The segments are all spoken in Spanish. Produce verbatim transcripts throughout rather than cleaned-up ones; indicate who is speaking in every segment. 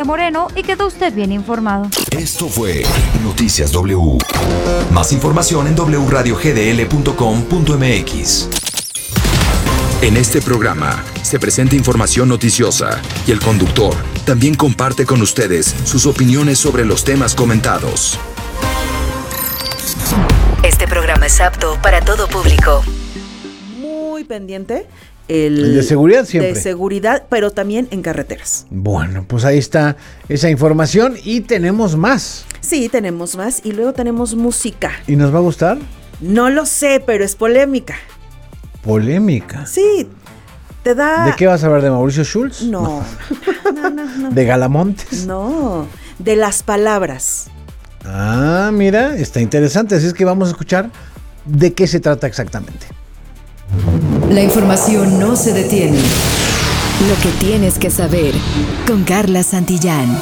Speaker 1: Moreno y quedó usted bien informado.
Speaker 2: Esto fue Noticias W. Más información en doble u radio g d l punto com punto m x. En este programa se presenta información noticiosa y el conductor también comparte con ustedes sus opiniones sobre los temas comentados.
Speaker 3: Este programa es apto para todo público.
Speaker 4: Muy pendiente. El,
Speaker 5: el de seguridad siempre.
Speaker 4: De seguridad, pero también en carreteras.
Speaker 5: Bueno, pues ahí está esa información y tenemos más.
Speaker 4: Sí, tenemos más y luego tenemos música.
Speaker 5: ¿Y nos va a gustar?
Speaker 4: No lo sé, pero es polémica.
Speaker 5: ¿Polémica?
Speaker 4: Sí, te da...
Speaker 5: ¿De qué vas a hablar? ¿De Mauricio Schultz?
Speaker 4: No. No, no, no, no.
Speaker 5: ¿De Galamontes?
Speaker 4: No, de las palabras.
Speaker 5: Ah, mira, está interesante. Así es que vamos a escuchar de qué se trata exactamente.
Speaker 3: La información no se detiene. Lo que tienes que saber con Carla Santillán.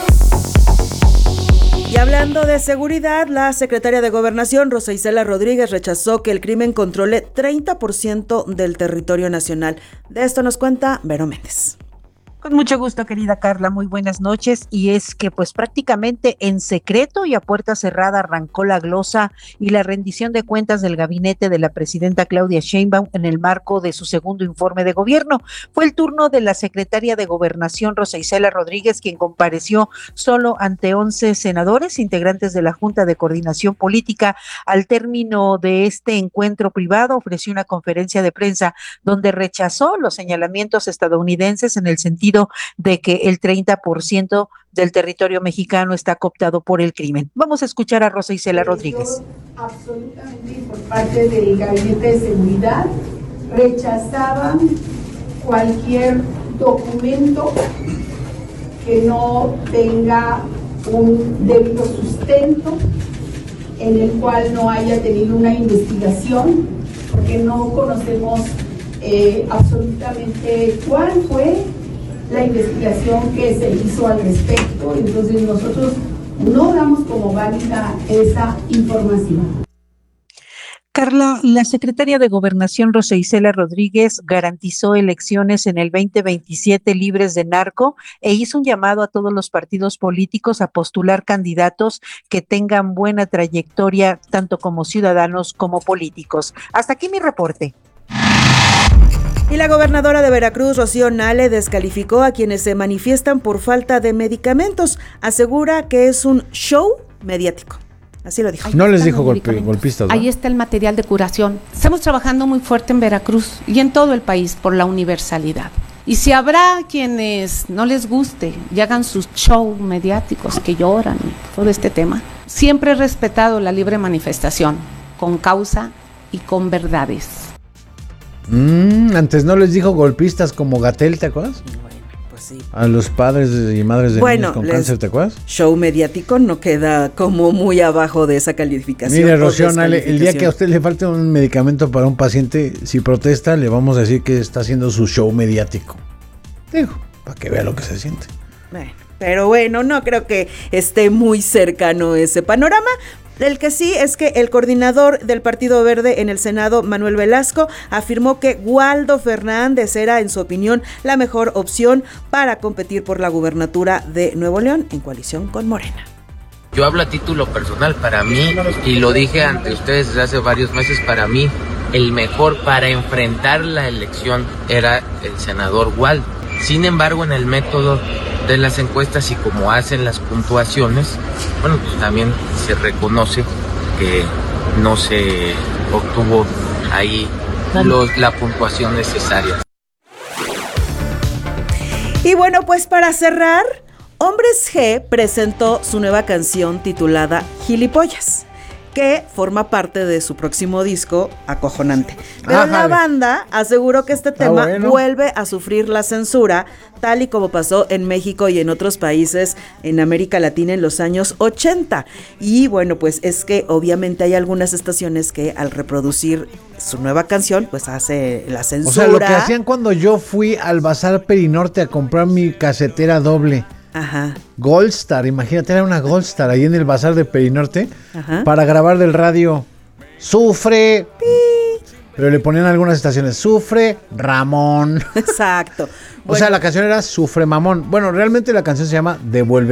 Speaker 4: Y hablando de seguridad, la secretaria de Gobernación, Rosa Isela Rodríguez, rechazó que el crimen controle treinta por ciento del territorio nacional. De esto nos cuenta Vero Méndez.
Speaker 6: Con mucho gusto, querida Carla, muy buenas noches. Y es que pues prácticamente en secreto y a puerta cerrada arrancó la glosa y la rendición de cuentas del gabinete de la presidenta Claudia Sheinbaum en el marco de su segundo informe de gobierno. Fue el turno de la secretaria de Gobernación, Rosa Isela Rodríguez, quien compareció solo ante once senadores, integrantes de la Junta de Coordinación Política. Al término de este encuentro privado, ofreció una conferencia de prensa donde rechazó los señalamientos estadounidenses en el sentido de que el treinta por ciento del territorio mexicano está cooptado por el crimen. Vamos a escuchar a Rosa Isela Rodríguez.
Speaker 7: Absolutamente por parte del Gabinete de Seguridad rechazaban cualquier documento que no tenga un debido sustento, en el cual no haya tenido una investigación, porque no conocemos eh, absolutamente cuál fue la investigación que se hizo al respecto. Entonces nosotros no damos como válida esa información.
Speaker 6: Carla, la secretaria de Gobernación, Rosa Isela Rodríguez, garantizó elecciones en el veinte veintisiete libres de narco e hizo un llamado a todos los partidos políticos a postular candidatos que tengan buena trayectoria, tanto como ciudadanos como políticos. Hasta aquí mi reporte.
Speaker 4: Y la gobernadora de Veracruz, Rocío Nale, descalificó a quienes se manifiestan por falta de medicamentos. Asegura que es un show mediático. Así lo dijo.
Speaker 5: No les dijo golpe, golpistas, ¿no?
Speaker 8: Ahí está el material de curación. Estamos trabajando muy fuerte en Veracruz y en todo el país por la universalidad. Y si habrá quienes no les guste y hagan sus show mediáticos que lloran y todo este tema, siempre he respetado la libre manifestación, con causa y con verdades.
Speaker 5: Mm, antes no les dijo golpistas como Gatell, ¿te acuerdas?
Speaker 4: Bueno, pues sí.
Speaker 5: A los padres y madres de
Speaker 4: bueno,
Speaker 5: niños con cáncer, ¿te acuerdas?
Speaker 4: Show mediático no queda como muy abajo de esa calificación.
Speaker 5: Mire, Rocío Nale, el día que a usted le falte un medicamento para un paciente, si protesta, le vamos a decir que está haciendo su show mediático. Digo, para que vea lo que se siente.
Speaker 4: Bueno, pero bueno, no creo que esté muy cercano ese panorama. El que sí es que el coordinador del Partido Verde en el Senado, Manuel Velasco, afirmó que Waldo Fernández era, en su opinión, la mejor opción para competir por la gubernatura de Nuevo León en coalición con Morena.
Speaker 9: Yo hablo a título personal, para mí, y lo dije ante ustedes desde hace varios meses, para mí el mejor para enfrentar la elección era el senador Waldo. Sin embargo, en el método de las encuestas y como hacen las puntuaciones, bueno, pues también se reconoce que no se obtuvo ahí los, la puntuación necesaria.
Speaker 4: Y bueno, pues para cerrar, Hombres G presentó su nueva canción titulada Gilipollas, que forma parte de su próximo disco, Acojonante. Pero
Speaker 5: Ah,
Speaker 4: la
Speaker 5: jale.
Speaker 4: banda aseguró que este tema
Speaker 5: bueno.
Speaker 4: vuelve a sufrir la censura, tal y como pasó en México y en otros países en América Latina en los años ochenta. Y bueno, pues es que obviamente hay algunas estaciones que al reproducir su nueva canción, pues hace la censura.
Speaker 5: O sea, lo que hacían cuando yo fui al Bazar Perinorte a comprar mi casetera doble.
Speaker 4: Ajá.
Speaker 5: Goldstar, imagínate, era una Goldstar ahí en el Bazar de Perinorte.
Speaker 4: Ajá.
Speaker 5: Para grabar del radio. Sufre. Pero le ponían algunas estaciones. Sufre Ramón.
Speaker 4: Exacto.
Speaker 5: O sea, la canción era Sufre Mamón. Bueno, realmente la canción se llama Devuelve